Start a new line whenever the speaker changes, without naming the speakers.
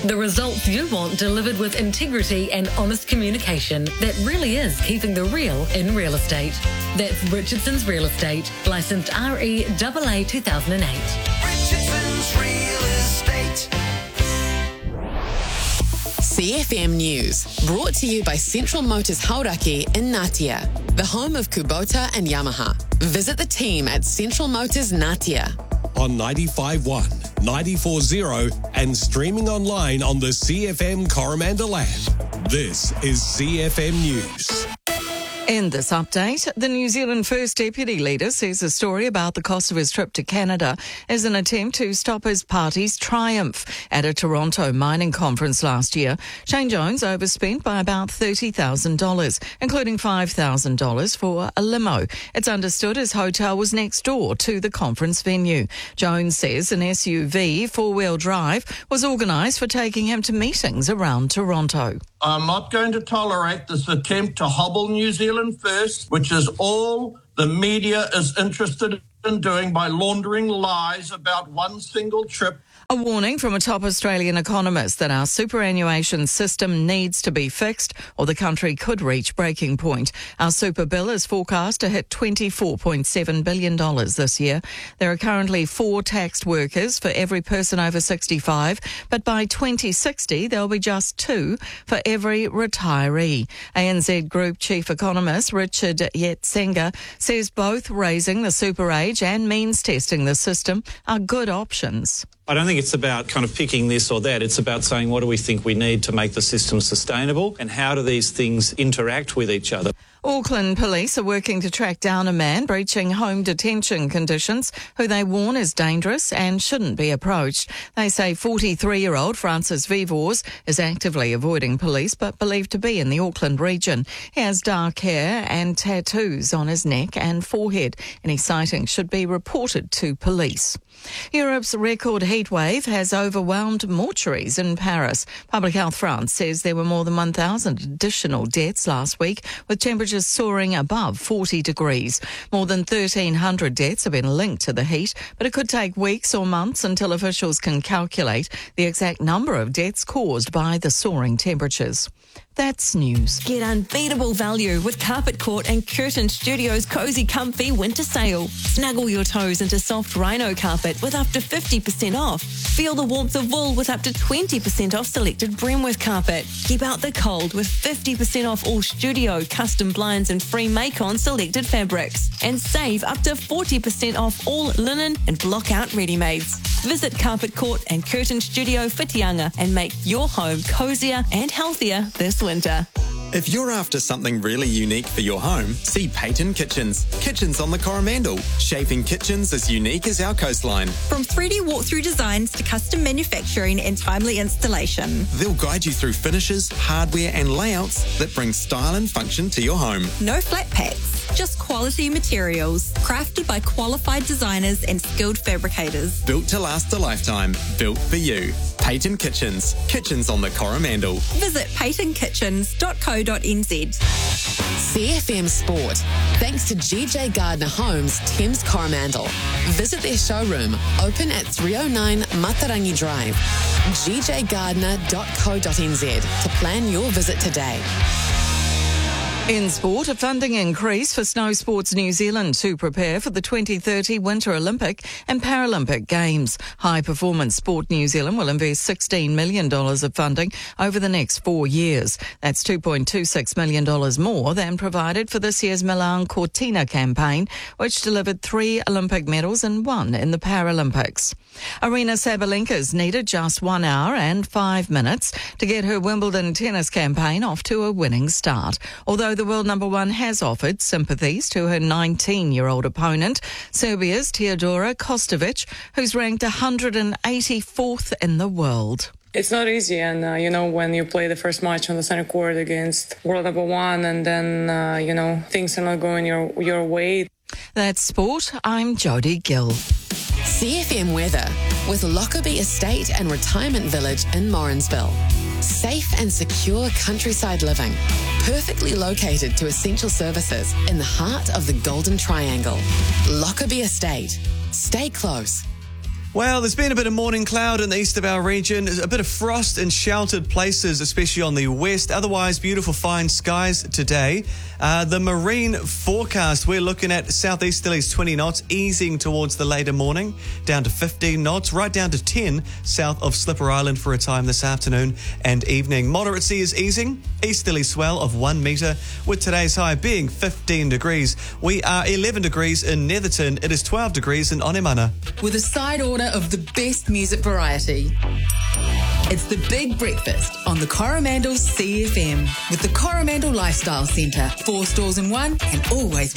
The results you want delivered with integrity and honest communication that really is keeping the real in real estate. That's Richardson's Real Estate, licensed REAA 2008.
Richardson's Real Estate.
CFM News, brought to you by Central Motors Hauraki in Ngatea, the home of Kubota and Yamaha. Visit the team at Central Motors Ngatea.
On 95.1, 94.0 and streaming online on the CFM Coromandel app. This is CFM News.
In this update, the New Zealand First Deputy Leader says a story about the cost of his trip to Canada is an attempt to stop his party's triumph. At a Toronto mining conference last year, Shane Jones overspent by about $30,000, including $5,000 for a limo. It's understood his hotel was next door to the conference venue. Jones says an SUV four-wheel drive was organised for taking him to meetings around Toronto.
I'm not going to tolerate this attempt to hobble New Zealand First, which is all the media is interested in doing by laundering lies about one single trip.
A warning from a top Australian economist that our superannuation system needs to be fixed or the country could reach breaking point. Our super bill is forecast to hit $24.7 billion this year. There are currently 4 taxed workers for every person over 65, but by 2060 there'll be just 2 for every retiree. ANZ Group Chief Economist Richard Yetsenga says both raising the super age and means testing the system are good options.
I don't think it's about kind of picking this or that. It's about saying what do we think we need to make the system sustainable and how do these things interact with each other.
Auckland police are working to track down a man breaching home detention conditions who they warn is dangerous and shouldn't be approached. They say 43-year-old Francis Vivors is actively avoiding police but believed to be in the Auckland region. He has dark hair and tattoos on his neck and forehead. Any sighting should be reported to police. Europe's record heatwave has overwhelmed mortuaries in Paris. Public Health France says there were more than 1,000 additional deaths last week, with temperatures soaring above 40 degrees. More than 1,300 deaths have been linked to the heat, but it could take weeks or months until officials can calculate the exact number of deaths caused by the soaring temperatures. That's news.
Get unbeatable value with Carpet Court and Curtin Studios' Cozy Comfy Winter Sale. Snuggle your toes into soft rhino carpet with up to 50% off. Feel the warmth of wool with up to 20% off selected Bremworth carpet. Keep out the cold with 50% off all studio, custom blinds and free make-on selected fabrics. And save up to 40% off all linen and block-out ready-mades. Visit Carpet Court and Curtin Studio Whitianga and make your home cozier and healthier this winter.
If you're after something really unique for your home, see Payton Kitchens. Kitchens on the Coromandel. Shaping kitchens as unique as our coastline.
From 3D walkthrough designs to custom manufacturing and timely installation.
They'll guide you through finishes, hardware and layouts that bring style and function to your home.
No flat packs, just quality materials. Crafted by qualified designers and skilled fabricators.
Built to last a lifetime. Built for you. Payton Kitchens. Kitchens on the Coromandel.
Visit paytonkitchens.co.nz.
CFM Sport. Thanks to GJ Gardner Homes, Thames Coromandel. Visit their showroom, open at 309 Matarangi Drive. gjgardner.co.nz to plan your visit today.
In sport, a funding increase for Snow Sports New Zealand to prepare for the 2030 Winter Olympic and Paralympic Games. High Performance Sport New Zealand will invest $16 million of funding over the next 4 years. That's $2.26 million more than provided for this year's Milan Cortina campaign, which delivered 3 Olympic medals and 1 in the Paralympics. Aryna Sabalenka's needed just 1 hour and 5 minutes to get her Wimbledon tennis campaign off to a winning start. Although the world number 1 has offered sympathies to her 19-year-old opponent, Serbia's Teodora Kostovic, who's ranked 184th in the world.
It's not easy, and, when you play the first match on the center court against world number 1 and then, things are not going your way.
That's sport. I'm Jodie Gill.
CFM weather with Lockerbie Estate and Retirement Village in Morrinsville. Safe and secure countryside living, perfectly located to essential services in the heart of the Golden Triangle. Lockerbie Estate. Stay close.
Well, there's been a bit of morning cloud in the east of our region, a bit of frost in sheltered places, especially on the west. Otherwise, beautiful fine skies today. The marine forecast, we're looking at southeasterlies 20 knots, easing towards the later morning, down to 15 knots, right down to 10 south of Slipper Island for a time this afternoon and evening. Moderate sea is easing, easterly swell of 1 metre, with today's high being 15 degrees. We are 11 degrees in Netherton. It is 12 degrees in Onemana.
With a side order of the best music variety. It's the Big Breakfast on the Coromandel CFM with the Coromandel Lifestyle Centre. 4 stores in one and always